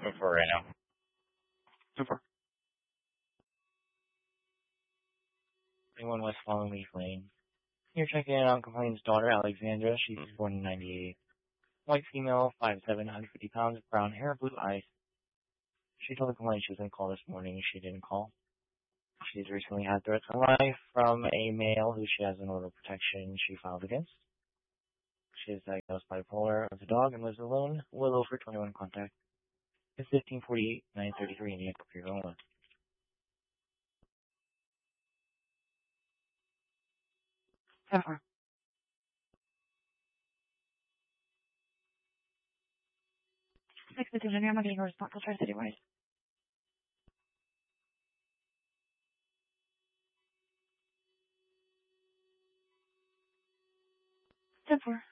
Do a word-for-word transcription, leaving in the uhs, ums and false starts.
For right now. Super. Anyone West Fallen Leaf Lane. You're checking in on complainant's daughter, Alexandra. She's Mm-hmm. born in ninety-eight. White female, five seven, one hundred fifty pounds, brown hair, blue eyes. She told the complainant she was going to call this morning. She didn't call. She's recently had threats on life from a male who she has an order of protection she filed against. She is diagnosed bipolar as a dog and lives alone. Willow for twenty-one contact. It's fifteen forty-eight, nine thirty-three in the Echo Illinois. ten four. Six to two, I'm not getting a response. I'll try City Wise. ten four.